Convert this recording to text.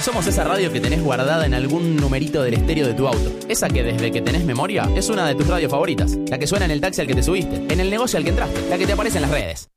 Somos esa radio que tenés guardada en algún numerito del estéreo de tu auto. Esa que desde que tenés memoria es una de tus radios favoritas. La que suena en el taxi al que te subiste, en el negocio al que entraste, la que te aparece en las redes.